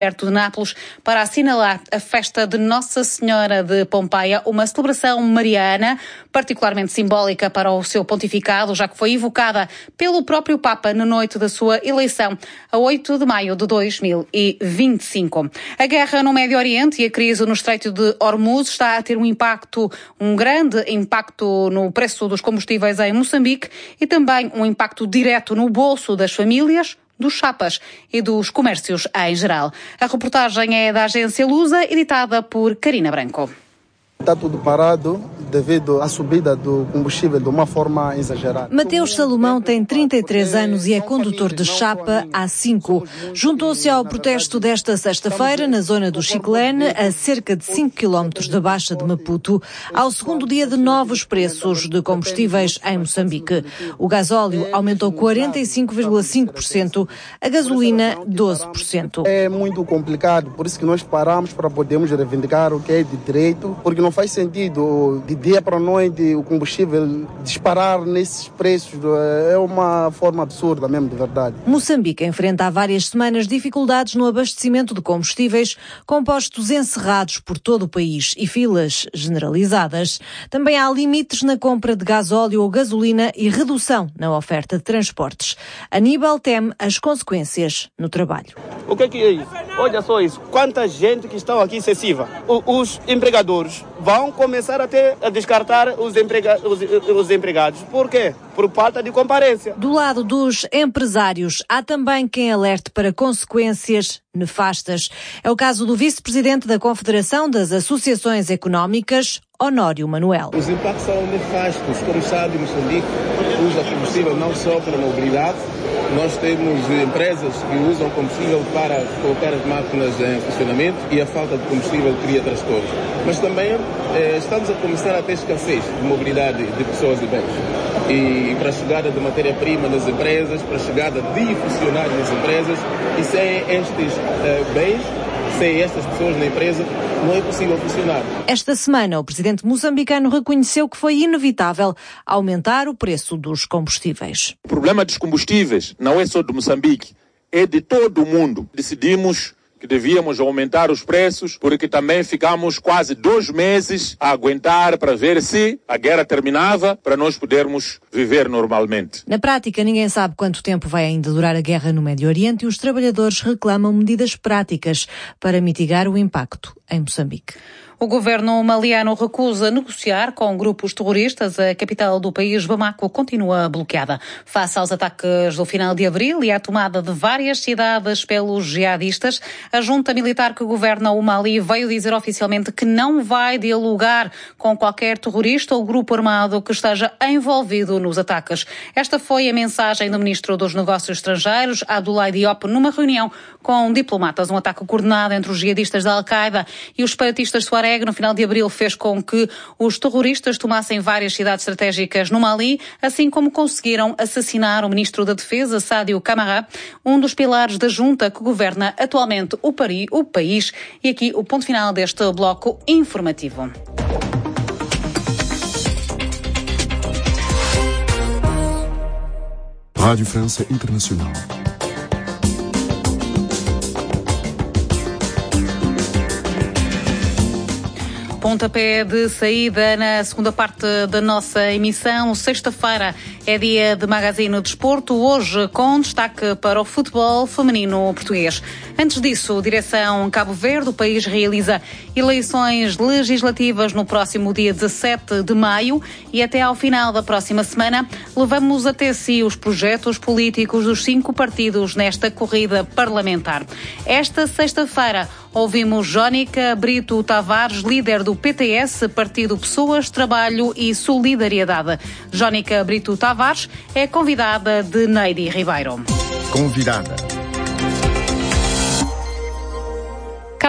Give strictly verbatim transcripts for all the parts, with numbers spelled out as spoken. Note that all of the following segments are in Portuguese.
perto de Nápoles, para assinalar a festa de Nossa Senhora de Pompeia, uma celebração mariana particularmente simbólica para o seu pontificado, já que foi evocada pelo próprio Papa na noite da sua eleição, a oito de maio de dois mil e vinte e cinco. A guerra no Médio Oriente e a crise no Estreito de Hormuz está a ter um impacto, um grande impacto no preço dos combustíveis em Moçambique e também um impacto direto no bolso das famílias, dos chapas e dos comércios em geral. A reportagem é da agência Lusa, editada por Karina Branco. Está tudo parado devido à subida do combustível de uma forma exagerada. Mateus Salomão tem trinta e três anos e é condutor de chapa há cinco. Juntou-se ao protesto desta sexta-feira na zona do Chiclene, a cerca de cinco quilómetros da Baixa de Maputo, ao segundo dia de novos preços de combustíveis em Moçambique. O gasóleo aumentou quarenta e cinco vírgula cinco por cento, a gasolina doze por cento. É muito complicado, por isso que nós paramos para podermos reivindicar o que é de direito, porque não faz sentido de dia para noite o combustível disparar nesses preços. É uma forma absurda mesmo, de verdade. Moçambique enfrenta há várias semanas dificuldades no abastecimento de combustíveis, com postos encerrados por todo o país e filas generalizadas. Também há limites na compra de gasóleo ou gasolina e redução na oferta de transportes. Aníbal teme as consequências no trabalho. O que é que é isso? Olha só isso. Quanta gente que está aqui excessiva. O, os empregadores vão começar até a descartar os, emprega- os, os empregados. Por quê? Por falta de comparência. Do lado dos empresários, há também quem alerte para consequências nefastas. É o caso do vice-presidente da Confederação das Associações Económicas, Honório Manuel. Os impactos são nefastos. Como sabe, Moçambique usa combustível não só para a mobilidade. Nós temos empresas que usam combustível para colocar as máquinas em funcionamento e a falta de combustível cria transtornos. Mas também eh, estamos a começar a ter escassez de mobilidade de pessoas e bens. E para a chegada de matéria-prima nas empresas, para a chegada de funcionários nas empresas, e sem estes eh, bens, sem estas pessoas na empresa, não é possível funcionar. Esta semana, o presidente moçambicano reconheceu que foi inevitável aumentar o preço dos combustíveis. O problema dos combustíveis não é só de Moçambique, é de todo o mundo. Decidimos que devíamos aumentar os preços, porque também ficamos quase dois meses a aguentar para ver se a guerra terminava, para nós podermos viver normalmente. Na prática, ninguém sabe quanto tempo vai ainda durar a guerra no Médio Oriente e os trabalhadores reclamam medidas práticas para mitigar o impacto em Moçambique. O governo maliano recusa negociar com grupos terroristas. A capital do país, Bamako, continua bloqueada. Face aos ataques do final de abril e à tomada de várias cidades pelos jihadistas, a junta militar que governa o Mali veio dizer oficialmente que não vai dialogar com qualquer terrorista ou grupo armado que esteja envolvido nos ataques. Esta foi a mensagem do ministro dos Negócios Estrangeiros, Abdoulaye Diop, numa reunião com diplomatas. Um ataque coordenado entre os jihadistas da Al-Qaeda e os separatistas Tuareg no final de abril fez com que os terroristas tomassem várias cidades estratégicas no Mali, assim como conseguiram assassinar o ministro da Defesa, Sadio Camara, um dos pilares da junta que governa atualmente o, Pari, o país. E aqui o ponto final deste bloco informativo. Rádio França Internacional. Pontapé de saída na segunda parte da nossa emissão. Sexta-feira é dia de Magazine Desporto, hoje com destaque para o futebol feminino português. Antes disso, direção Cabo Verde, o país realiza eleições legislativas no próximo dia dezassete de maio e até ao final da próxima semana levamos até si os projetos políticos dos cinco partidos nesta corrida parlamentar. Esta sexta-feira ouvimos Jónica Brito Tavares, líder do P T S, Partido Pessoas, Trabalho e Solidariedade. Jónica Brito Tavares é convidada de Neide Ribeiro. Convidada.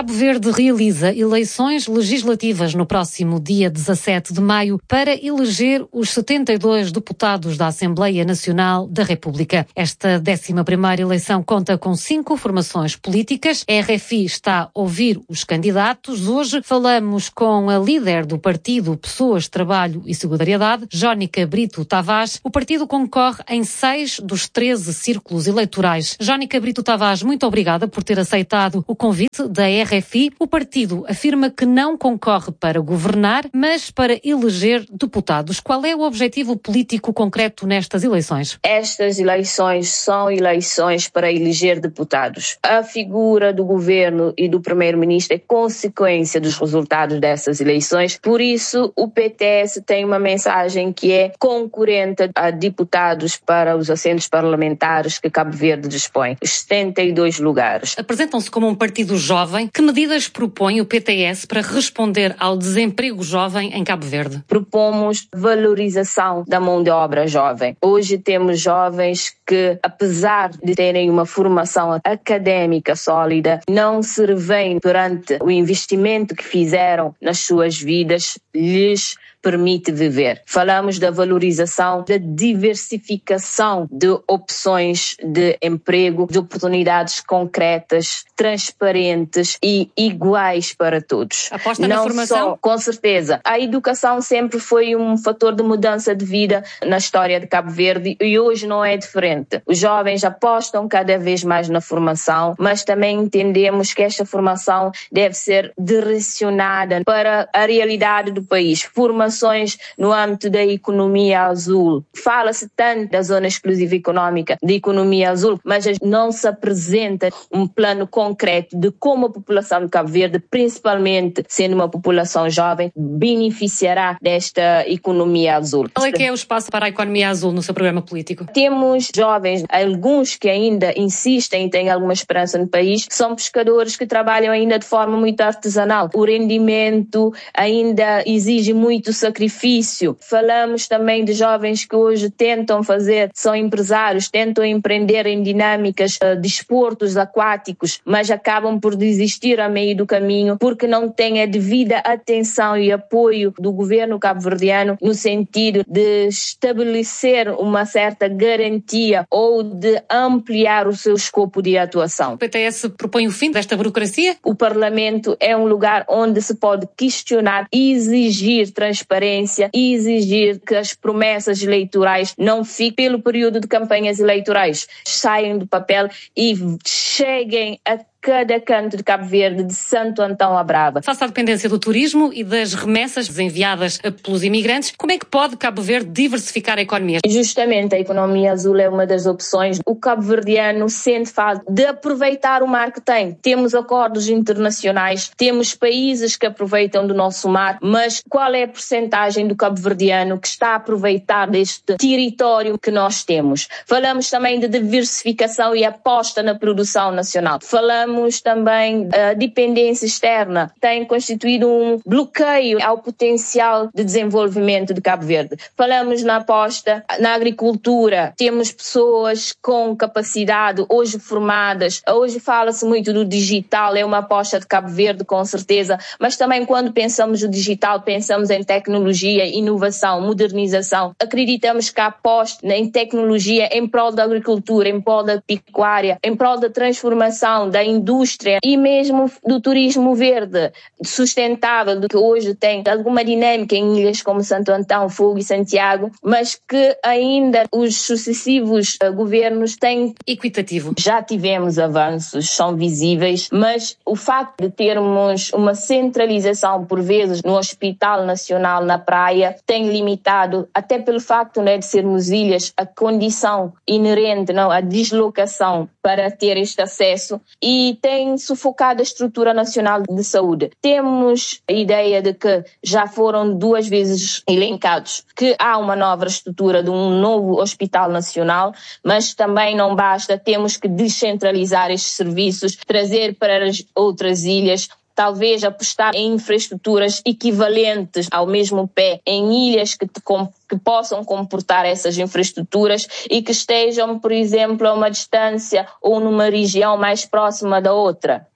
Cabo Verde realiza eleições legislativas no próximo dia dezassete de maio para eleger os setenta e dois deputados da Assembleia Nacional da República. Esta décima primeira eleição conta com cinco formações políticas. A R F I está a ouvir os candidatos. Hoje falamos com a líder do partido Pessoas, Trabalho e Solidariedade, Jónica Brito Tavares. O partido concorre em seis dos treze círculos eleitorais. Jónica Brito Tavares, muito obrigada por ter aceitado o convite da R F I. O partido afirma que não concorre para governar, mas para eleger deputados. Qual é o objetivo político concreto nestas eleições? Estas eleições são eleições para eleger deputados. A figura do governo e do primeiro-ministro é consequência dos resultados dessas eleições. Por isso, o P T S tem uma mensagem que é concorrente a deputados para os assentos parlamentares que Cabo Verde dispõe. setenta e dois lugares. Apresentam-se como um partido jovem. Que medidas propõe o P T S para responder ao desemprego jovem em Cabo Verde? Propomos valorização da mão de obra jovem. Hoje temos jovens que, apesar de terem uma formação académica sólida, não se revêem perante o investimento que fizeram nas suas vidas, lhes permite viver. Falamos da valorização, da diversificação de opções de emprego, de oportunidades concretas, transparentes e iguais para todos. Aposta na formação? Só, com certeza. A educação sempre foi um fator de mudança de vida na história de Cabo Verde e hoje não é diferente. Os jovens apostam cada vez mais na formação, mas também entendemos que esta formação deve ser direcionada para a realidade do país. Formação no âmbito da economia azul. Fala-se tanto da zona exclusiva econômica, da economia azul, mas não se apresenta um plano concreto de como a população de Cabo Verde, principalmente sendo uma população jovem, beneficiará desta economia azul. Qual é que é o espaço para a economia azul no seu programa político? Temos jovens, alguns que ainda insistem e têm alguma esperança no país, são pescadores que trabalham ainda de forma muito artesanal. O rendimento ainda exige muito sacrifício. Falamos também de jovens que hoje tentam fazer, são empresários, tentam empreender em dinâmicas uh, de esportes aquáticos, mas acabam por desistir a meio do caminho porque não têm a devida atenção e apoio do governo cabo-verdiano no sentido de estabelecer uma certa garantia ou de ampliar o seu escopo de atuação. O P T S propõe o fim desta burocracia? O Parlamento é um lugar onde se pode questionar e exigir transparência e exigir que as promessas eleitorais não fiquem pelo período de campanhas eleitorais, saiam do papel e cheguem a cada canto de Cabo Verde, de Santo Antão à Brava. Face à dependência do turismo e das remessas enviadas pelos imigrantes, como é que pode Cabo Verde diversificar a economia? Justamente a economia azul é uma das opções. O cabo-verdiano sente falta de aproveitar o mar que tem. Temos acordos internacionais, temos países que aproveitam do nosso mar, mas qual é a percentagem do cabo-verdiano que está a aproveitar deste território que nós temos? Falamos também de diversificação e aposta na produção nacional. Falamos também a dependência externa, tem constituído um bloqueio ao potencial de desenvolvimento de Cabo Verde. Falamos na aposta na agricultura, temos pessoas com capacidade, hoje formadas, hoje fala-se muito do digital, é uma aposta de Cabo Verde com certeza, mas também quando pensamos no digital, pensamos em tecnologia, inovação, modernização. Acreditamos que a aposta em tecnologia em prol da agricultura, em prol da pecuária, em prol da transformação da indústria, indústria e mesmo do turismo verde sustentável, do que hoje tem alguma dinâmica em ilhas como Santo Antão, Fogo e Santiago, mas que ainda os sucessivos uh, governos têm equitativo. Já tivemos avanços, são visíveis, mas o facto de termos uma centralização por vezes no Hospital Nacional na Praia tem limitado, até pelo facto, né, de sermos ilhas, a condição inerente, não, a deslocação para ter este acesso e tem sufocado a estrutura nacional de saúde. Temos a ideia de que já foram duas vezes elencados que há uma nova estrutura de um novo Hospital Nacional, mas também não basta, temos que descentralizar estes serviços, trazer para as outras ilhas, talvez apostar em infraestruturas equivalentes ao mesmo pé, em ilhas que, te, que possam comportar essas infraestruturas e que estejam, por exemplo, a uma distância ou numa região mais próxima da outra.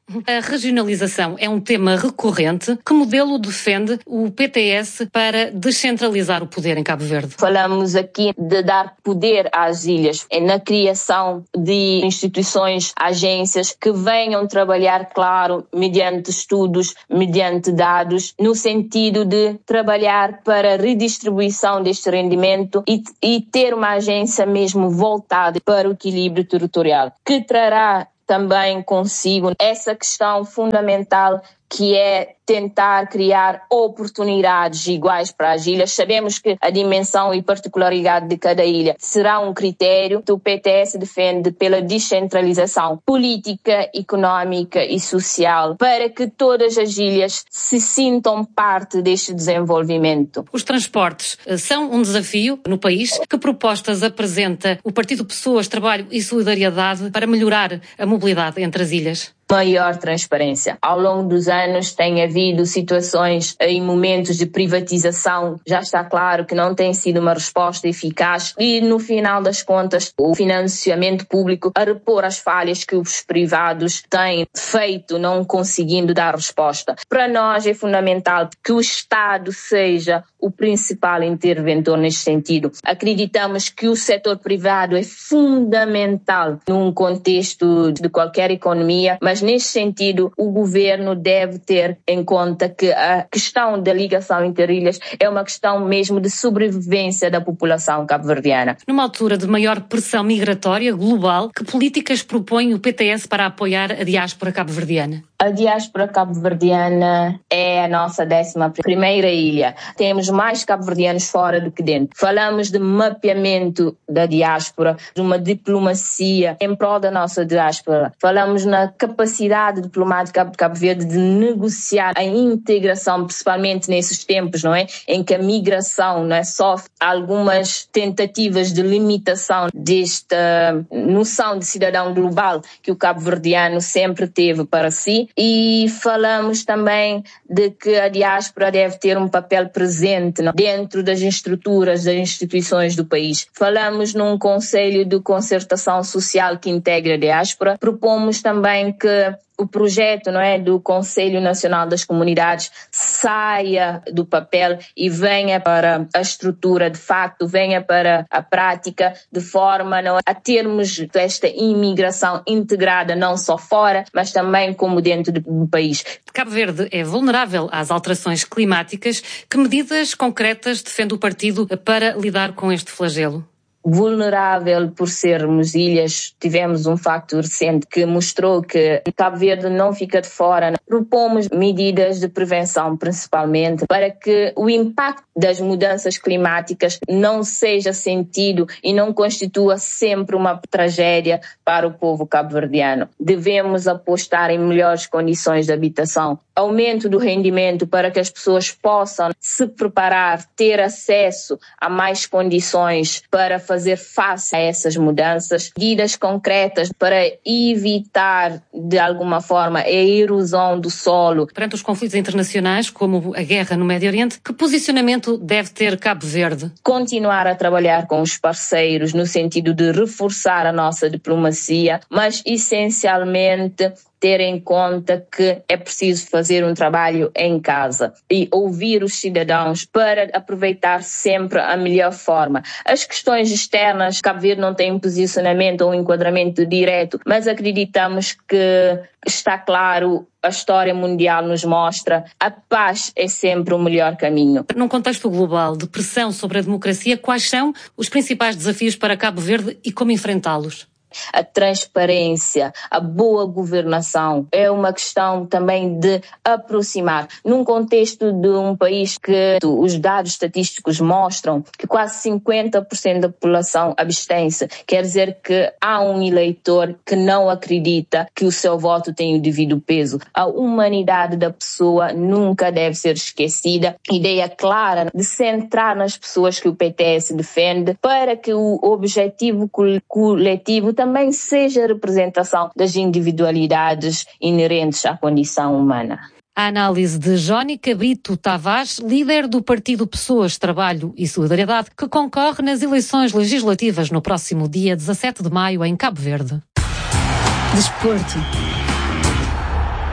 A regionalização é um tema recorrente. Que modelo defende o P T S para descentralizar o poder em Cabo Verde? Falamos aqui de dar poder às ilhas, na criação de instituições, agências que venham trabalhar, claro, mediante estudos, mediante dados, no sentido de trabalhar para a redistribuição deste rendimento e, e ter uma agência mesmo voltada para o equilíbrio territorial, que trará também consigo essa questão fundamental que é tentar criar oportunidades iguais para as ilhas. Sabemos que a dimensão e particularidade de cada ilha será um critério. O P T S defende pela descentralização política, económica e social para que todas as ilhas se sintam parte deste desenvolvimento. Os transportes são um desafio no país. Que propostas apresenta o Partido Pessoas, Trabalho e Solidariedade para melhorar a mobilidade entre as ilhas? Maior transparência. Ao longo dos anos tem havido situações em momentos de privatização. Já está claro que não tem sido uma resposta eficaz e, no final das contas, o financiamento público a repor as falhas que os privados têm feito, não conseguindo dar resposta. Para nós é fundamental que o Estado seja o principal interventor neste sentido. Acreditamos que o setor privado é fundamental num contexto de qualquer economia, mas neste sentido o governo deve ter em conta que a questão da ligação entre ilhas é uma questão mesmo de sobrevivência da população cabo-verdiana. Numa altura de maior pressão migratória global, que políticas propõe o P T S para apoiar a diáspora cabo-verdiana? A diáspora cabo-verdiana é a nossa décima primeira ilha. Temos mais cabo-verdianos fora do que dentro. Falamos de mapeamento da diáspora, de uma diplomacia em prol da nossa diáspora. Falamos na capacidade diplomática de Cabo Verde de negociar a integração, principalmente nesses tempos, não é? Em que a migração não é só algumas tentativas de limitação desta noção de cidadão global que o cabo-verdiano sempre teve para si. E falamos também de que a diáspora deve ter um papel presente dentro das estruturas, das instituições do país. Falamos num conselho de concertação social que integra a diáspora. Propomos também que o projeto, não é, do Conselho Nacional das Comunidades saia do papel e venha para a estrutura, de facto, venha para a prática, de forma não, a termos esta imigração integrada não só fora, mas também como dentro do país. Cabo Verde é vulnerável às alterações climáticas. Que medidas concretas defende o partido para lidar com este flagelo? Vulnerável por sermos ilhas, tivemos um facto recente que mostrou que Cabo Verde não fica de fora. Propomos medidas de prevenção, principalmente, para que o impacto das mudanças climáticas não seja sentido e não constitua sempre uma tragédia para o povo cabo-verdiano. Devemos apostar em melhores condições de habitação, aumento do rendimento para que as pessoas possam se preparar, ter acesso a mais condições para fazer fazer face a essas mudanças, medidas concretas para evitar, de alguma forma, a erosão do solo. Perante os conflitos internacionais, como a guerra no Médio Oriente, que posicionamento deve ter Cabo Verde? Continuar a trabalhar com os parceiros no sentido de reforçar a nossa diplomacia, mas essencialmente ter em conta que é preciso fazer um trabalho em casa e ouvir os cidadãos para aproveitar sempre a melhor forma. As questões externas, Cabo Verde não tem um posicionamento ou um enquadramento direto, mas acreditamos que está claro, a história mundial nos mostra, a paz é sempre o melhor caminho. Num contexto global de pressão sobre a democracia, quais são os principais desafios para Cabo Verde e como enfrentá-los? A transparência, a boa governação é uma questão também de aproximar. Num contexto de um país que os dados estatísticos mostram que quase cinquenta por cento da população abstém-se, quer dizer que há um eleitor que não acredita que o seu voto tem o devido peso. A humanidade da pessoa nunca deve ser esquecida. Ideia clara de centrar nas pessoas que o P T S defende para que o objetivo coletivo também seja a representação das individualidades inerentes à condição humana. A análise de Jónica Brito Tavares, líder do Partido Pessoas, Trabalho e Solidariedade, que concorre nas eleições legislativas no próximo dia dezassete de maio em Cabo Verde. Desporto.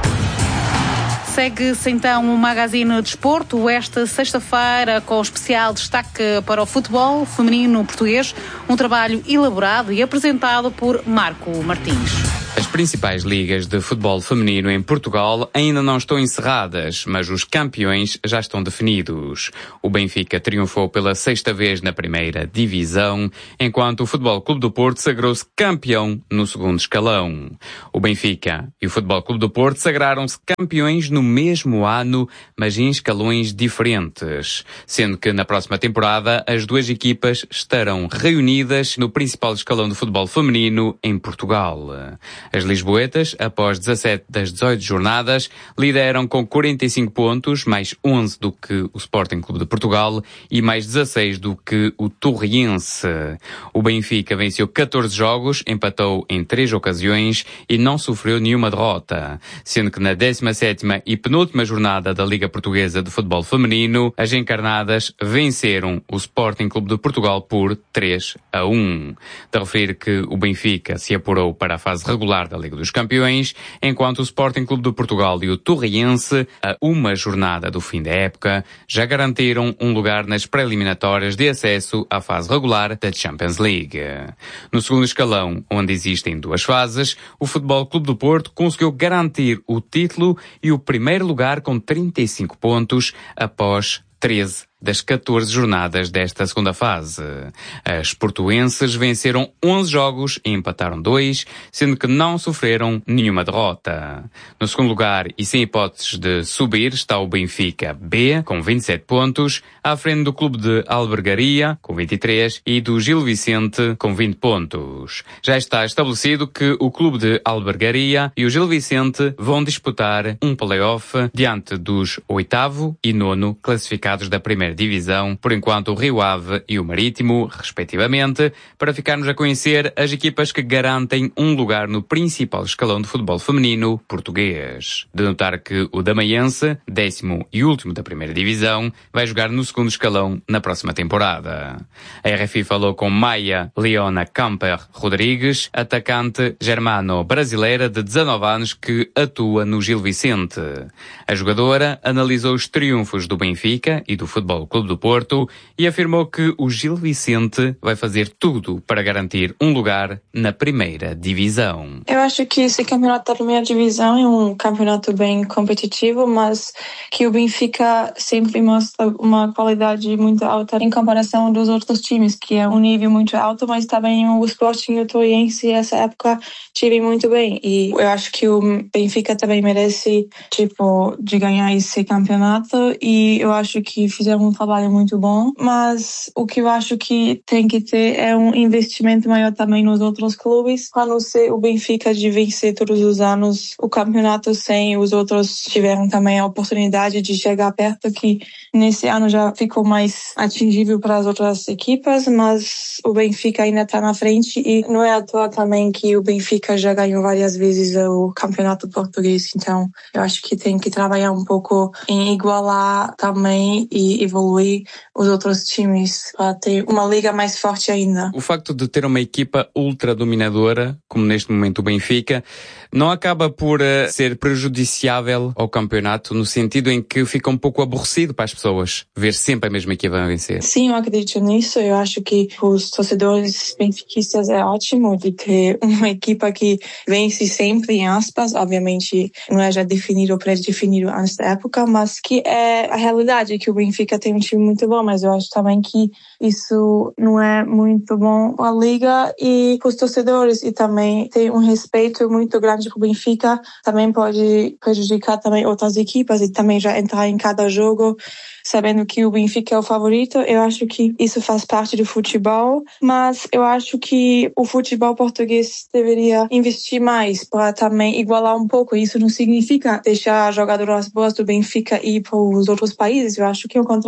Segue-se então o Magazine Desporto esta sexta-feira com especial destaque para o futebol feminino português, um trabalho elaborado e apresentado por Marco Martins. As principais ligas de futebol feminino em Portugal ainda não estão encerradas, mas os campeões já estão definidos. O Benfica triunfou pela sexta vez na primeira divisão, enquanto o Futebol Clube do Porto sagrou-se campeão no segundo escalão. O Benfica e o Futebol Clube do Porto sagraram-se campeões no mesmo ano, mas em escalões diferentes, sendo que na próxima temporada as duas equipas estarão reunidas no principal escalão do futebol feminino em Portugal. As lisboetas, após dezassete das dezoito jornadas, lideram com quarenta e cinco pontos, mais onze do que o Sporting Clube de Portugal e mais dezasseis do que o Torriense. O Benfica venceu catorze jogos, empatou em três ocasiões e não sofreu nenhuma derrota, sendo que na décima sétima e penúltima jornada da Liga Portuguesa de Futebol Feminino, as encarnadas venceram o Sporting Clube de Portugal por três a um. De referir que o Benfica se apurou para a fase regular da Liga dos Campeões, enquanto o Sporting Clube de Portugal e o Torriense, a uma jornada do fim da época, já garantiram um lugar nas pré-eliminatórias de acesso à fase regular da Champions League. No segundo escalão, onde existem duas fases, o Futebol Clube do Porto conseguiu garantir o título e o primeiro lugar com trinta e cinco pontos após treze das catorze jornadas desta segunda fase. As portuenses venceram onze jogos e empataram dois, sendo que não sofreram nenhuma derrota. No segundo lugar, e sem hipóteses de subir, está o Benfica B, com vinte e sete pontos, à frente do Clube de Albergaria, com vinte e três, e do Gil Vicente, com vinte pontos. Já está estabelecido que o Clube de Albergaria e o Gil Vicente vão disputar um play-off diante dos oitavo e nono classificados da primeira divisão, por enquanto o Rio Ave e o Marítimo, respectivamente, para ficarmos a conhecer as equipas que garantem um lugar no principal escalão de futebol feminino português. De notar que o Damaiense, décimo e último da primeira divisão, vai jogar no segundo escalão na próxima temporada. A R F I falou com Maia Leona Camper Rodrigues, atacante germano-brasileira de dezanove anos que atua no Gil Vicente. A jogadora analisou os triunfos do Benfica e do Futebol Clube do Porto e afirmou que o Gil Vicente vai fazer tudo para garantir um lugar na primeira divisão. Eu acho que esse campeonato da primeira divisão é um campeonato bem competitivo, mas que o Benfica sempre mostra uma qualidade muito alta em comparação dos outros times, que é um nível muito alto, mas também o Sporting e o Torriense essa época tive muito bem. E eu acho que o Benfica também merece, tipo, de ganhar esse campeonato, e eu acho que fizeram um trabalho muito bom, mas o que eu acho que tem que ter é um investimento maior também nos outros clubes, para não ser o Benfica de vencer todos os anos o campeonato sem os outros tiveram também a oportunidade de chegar perto, que nesse ano já ficou mais atingível para as outras equipas, mas o Benfica ainda está na frente e não é à toa também que o Benfica já ganhou várias vezes o campeonato português, então eu acho que tem que trabalhar um pouco em igualar também e evoluir os outros times para ter uma liga mais forte ainda. O facto de ter uma equipa ultra dominadora, como neste momento o Benfica, não acaba por uh, ser prejudiciável ao campeonato, no sentido em que fica um pouco aborrecido para as pessoas ver sempre a mesma equipa a vencer? Sim, eu acredito nisso. Eu acho que os torcedores benfiquistas é ótimo de ter uma equipa que vence sempre, em aspas, obviamente não é já definido ou pré-definido antes da época, mas que é a realidade, que o Benfica tem um time muito bom, mas eu acho também que isso não é muito bom para a liga e para os torcedores, e também tem um respeito muito grande para o Benfica, também pode prejudicar também outras equipas e também já entrar em cada jogo sabendo que o Benfica é o favorito. Eu acho que isso faz parte do futebol, mas eu acho que o futebol português deveria investir mais para também igualar um pouco. Isso não significa deixar jogadoras boas do Benfica ir para os outros países. Eu acho que, ao contrário,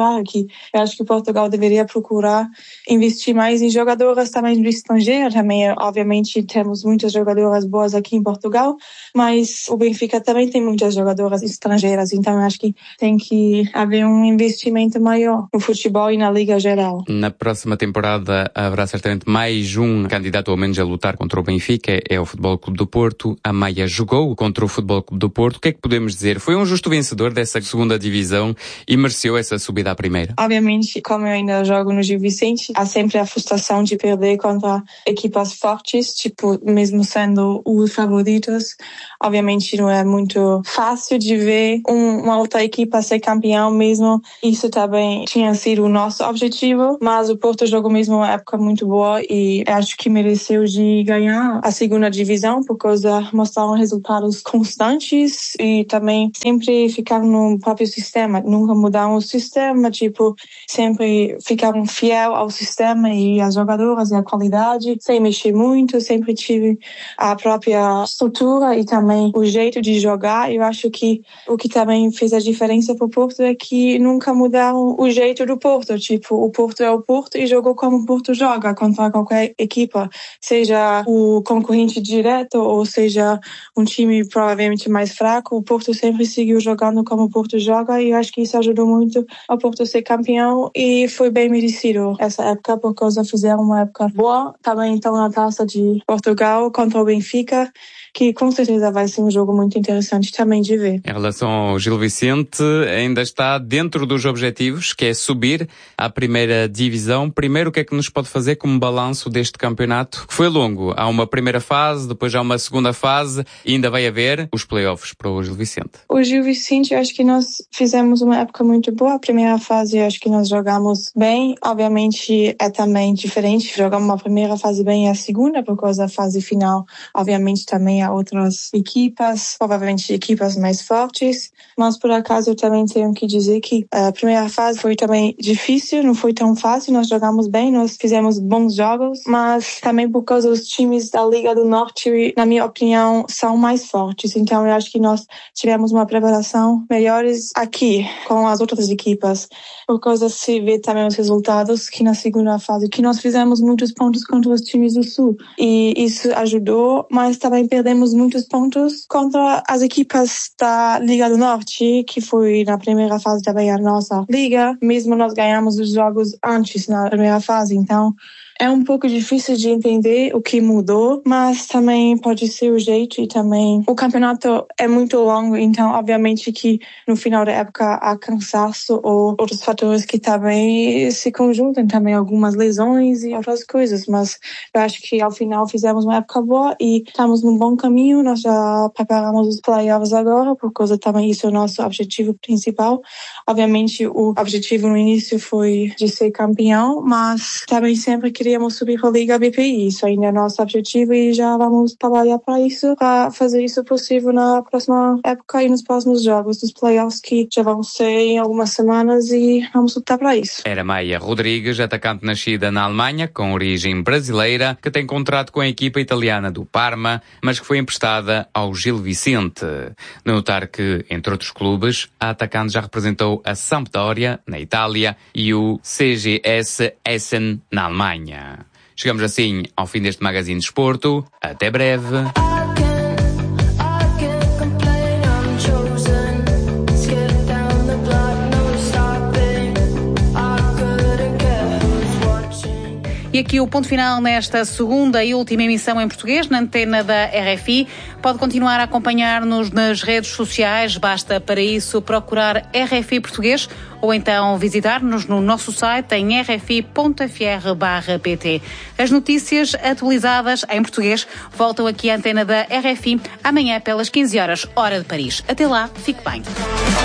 claro que eu acho que Portugal deveria procurar investir mais em jogadoras também do estrangeiro. Também, obviamente, temos muitas jogadoras boas aqui em Portugal, mas o Benfica também tem muitas jogadoras estrangeiras, então eu acho que tem que haver um investimento maior no futebol e na Liga Geral. Na próxima temporada haverá certamente mais um candidato ao menos a lutar contra o Benfica, é o Futebol Clube do Porto. A Maia jogou contra o Futebol Clube do Porto. O que é que podemos dizer? Foi um justo vencedor dessa segunda divisão e mereceu essa subida à primeira? Obviamente, como eu ainda jogo no Gil Vicente, há sempre a frustração de perder contra equipas fortes, tipo, mesmo sendo os favoritos. Obviamente não é muito fácil de ver um, uma outra equipa ser campeão mesmo. Isso também tinha sido o nosso objetivo, mas o Porto jogou mesmo uma época muito boa e acho que mereceu de ganhar a segunda divisão, por causa mostraram resultados constantes e também sempre ficaram no próprio sistema, nunca mudaram o sistema, tipo, sempre ficaram fiel ao sistema e às jogadoras e à qualidade, sem mexer muito, sempre tive a própria estrutura e também o jeito de jogar. Eu acho que o que também fez a diferença pro Porto é que nunca mudaram o jeito do Porto, tipo, o Porto é o Porto e jogou como o Porto joga contra qualquer equipa, seja o concorrente direto ou seja um time provavelmente mais fraco, o Porto sempre seguiu jogando como o Porto joga e eu acho que isso ajudou muito ao Porto ser campeão e foi bem merecido essa época, por causa fizeram uma época boa. Também estão na Taça de Portugal contra o Benfica, que com certeza vai ser um jogo muito interessante também de ver. Em relação ao Gil Vicente, ainda está dentro dos objetivos, que é subir à primeira divisão. Primeiro, o que é que nos pode fazer como balanço deste campeonato? Que foi longo. Há uma primeira fase, depois há uma segunda fase e ainda vai haver os playoffs para o Gil Vicente. O Gil Vicente, eu acho que nós fizemos uma época muito boa. A primeira fase, eu acho que nós jogamos bem. Obviamente, é também diferente. Jogamos uma primeira fase bem e a segunda, por causa da fase final, obviamente, também há outras equipas, provavelmente equipas mais fortes, mas por acaso eu também tenho que dizer que a primeira fase foi também difícil, não foi tão fácil, nós jogamos bem, nós fizemos bons jogos, mas também por causa dos times da Liga do Norte, na minha opinião, são mais fortes, então eu acho que nós tivemos uma preparação melhores aqui, com as outras equipas, por causa se vê também os resultados que na segunda fase, que nós fizemos muitos pontos contra os times do Sul, e isso ajudou, mas também perdemos muitos pontos contra as equipas da Liga do Norte, que foi na primeira fase também a nossa liga, mesmo nós ganhamos os jogos antes na primeira fase, então é um pouco difícil de entender o que mudou, mas também pode ser o jeito e também o campeonato é muito longo, então obviamente que no final da época há cansaço ou outros fatores que também se conjuntam, também algumas lesões e outras coisas, mas eu acho que ao final fizemos uma época boa e estamos num bom caminho, nós já preparamos os playoffs agora, por causa também isso é o nosso objetivo principal. Obviamente o objetivo no início foi de ser campeão, mas também sempre que queríamos subir para a Liga B P I. Isso ainda é nosso objetivo e já vamos trabalhar para isso, para fazer isso possível na próxima época e nos próximos jogos dos playoffs, que já vão ser em algumas semanas e vamos lutar para isso. Era Maia Rodrigues, atacante nascida na Alemanha, com origem brasileira, que tem contrato com a equipa italiana do Parma, mas que foi emprestada ao Gil Vicente. Notar que, entre outros clubes, a atacante já representou a Sampdoria, na Itália, e o C G S Essen, na Alemanha. Chegamos assim ao fim deste Magazine de Desporto. Até breve. E aqui o ponto final nesta segunda e última emissão em português, na antena da R F I. Pode continuar a acompanhar-nos nas redes sociais, basta para isso procurar R F I Português ou então visitar-nos no nosso site em r f i ponto f r barra p t. As notícias atualizadas em português voltam aqui à antena da R F I amanhã pelas quinze horas, hora de Paris. Até lá, fique bem.